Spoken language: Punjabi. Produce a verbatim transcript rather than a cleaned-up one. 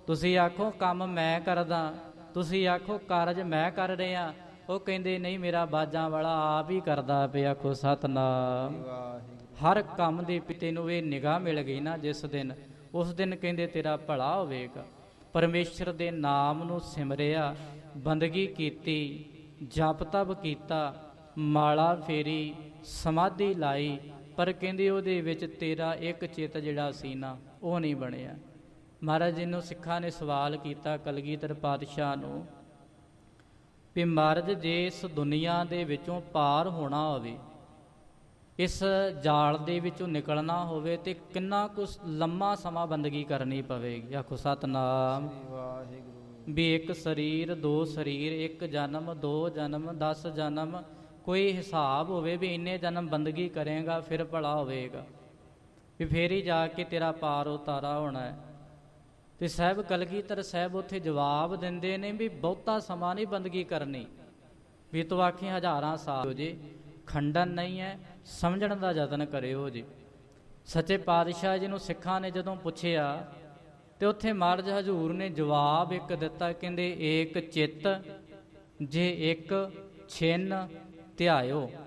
ਤੁਸੀਂ ਆਖੋ ਕੰਮ ਮੈਂ ਕਰਦਾ, ਤੁਸੀਂ ਆਖੋ ਕਾਰਜ ਮੈਂ ਕਰ ਰਿਹਾ। ਉਹ ਕਹਿੰਦੇ ਨਹੀਂ, ਮੇਰਾ ਬਾਜਾਂ ਵਾਲਾ ਆਪ ਹੀ ਕਰਦਾ ਪਿਆ। ਆਖੋ ਸਤਨਾਮ। ਹਰ ਕੰਮ ਦੇ ਪਿਤੇ ਨੂੰ ਇਹ ਨਿਗਾਹ ਮਿਲ ਗਈ ਨਾ ਜਿਸ ਦਿਨ, ਉਸ ਦਿਨ ਕਹਿੰਦੇ ਤੇਰਾ ਭਲਾ ਹੋਵੇਗਾ। ਪਰਮੇਸ਼ਰ ਦੇ ਨਾਮ ਨੂੰ ਸਿਮਰਿਆ, ਬੰਦਗੀ ਕੀਤੀ, ਜਪ ਤਪ ਕੀਤਾ, ਮਾਲਾ ਫੇਰੀ, ਸਮਾਧੀ ਲਾਈ, ਪਰ ਕਹਿੰਦੇ ਉਹਦੇ ਵਿੱਚ ਤੇਰਾ ਇੱਕ ਚਿੱਤ ਜਿਹੜਾ ਸੀ ਨਾ ਉਹ ਨਹੀਂ ਬਣਿਆ। ਮਹਾਰਾਜ ਜੀ ਨੂੰ ਸਿੱਖਾਂ ਨੇ ਸਵਾਲ ਕੀਤਾ, ਕਲਗੀਧਰ ਪਾਤਸ਼ਾਹ ਨੂੰ, ਵੀ ਮਹਾਰਾਜ ਜੇ ਇਸ ਦੁਨੀਆ ਦੇ ਵਿੱਚੋਂ ਪਾਰ ਹੋਣਾ ਹੋਵੇ, ਇਸ ਜਾਲ ਦੇ ਵਿੱਚੋਂ ਨਿਕਲਣਾ ਹੋਵੇ, ਤੇ ਕਿੰਨਾ ਕੁ ਲੰਮਾ ਸਮਾਂ ਬੰਦਗੀ ਕਰਨੀ ਪਵੇਗੀ। ਆਖੋ ਸਤਨਾਮ। ਵੀ ਇੱਕ ਸਰੀਰ, ਦੋ ਸਰੀਰ, ਇੱਕ ਜਨਮ, ਦੋ ਜਨਮ, ਦਸ ਜਨਮ, ਕੋਈ ਹਿਸਾਬ ਹੋਵੇ ਵੀ ਇੰਨੇ ਜਨਮ ਬੰਦਗੀ ਕਰੇਗਾ ਫਿਰ ਭਲਾ ਹੋਵੇਗਾ, ਵੀ ਫੇਰ ਹੀ ਜਾ ਕੇ ਤੇਰਾ ਪਾਰ ਉਤਾਰਾ ਹੋਣਾ ਹੈ। ਤੇ ਸਾਹਿਬ ਕਲਗੀਧਰ ਸਾਹਿਬ ਉੱਥੇ ਜਵਾਬ ਦਿੰਦੇ ਨੇ ਵੀ ਬਹੁਤਾ ਸਮਾਂ ਨਹੀਂ ਬੰਦਗੀ ਕਰਨੀ, ਵੀ ਤੂੰ ਆਖੀ ਹਜ਼ਾਰਾਂ ਸਾਲ ਹੋ ਜੇ, ਖੰਡਨ ਨਹੀਂ ਹੈ, ਸਮਝਣ ਦਾ ਯਤਨ ਕਰਿਓ ਜੀ। ਸੱਚੇ ਪਾਤਸ਼ਾਹ ਜੀ ਨੂੰ ਸਿੱਖਾਂ ਨੇ ਜਦੋਂ ਪੁੱਛਿਆ ਤੇ ਉੱਥੇ ਮਹਾਰਾਜ ਹਜ਼ੂਰ ਨੇ ਜਵਾਬ ਇੱਕ ਦਿੱਤਾ, ਕਹਿੰਦੇ ਏਕ ਚਿੱਤ ਜੇ ਇੱਕ ਛਿਨ ਧਿਆਇਓ।